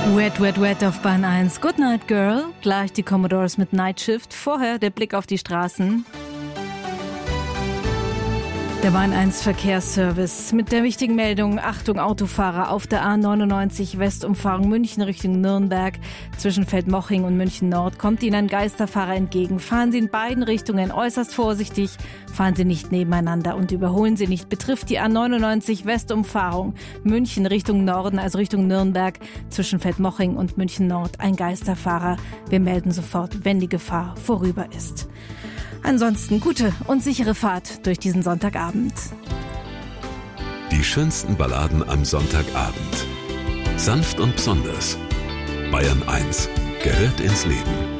Wet, Wet, Wet auf Bahn 1. Good Night Girl. Gleich die Commodores mit Night Shift. Vorher der Blick auf die Straßen. Der Bahn 1 Verkehrsservice mit der wichtigen Meldung: Achtung Autofahrer auf der A99 Westumfahrung München Richtung Nürnberg. Zwischen Feldmoching und München Nord kommt Ihnen ein Geisterfahrer entgegen. Fahren Sie in beiden Richtungen äußerst vorsichtig. Fahren Sie nicht nebeneinander und überholen Sie nicht. Betrifft die A99 Westumfahrung München Richtung Norden, also Richtung Nürnberg. Zwischen Feldmoching und München Nord ein Geisterfahrer. Wir melden sofort, wenn die Gefahr vorüber ist. Ansonsten gute und sichere Fahrt durch diesen Sonntagabend. Die schönsten Balladen am Sonntagabend. Sanft und besonders. Bayern 1 gehört ins Leben.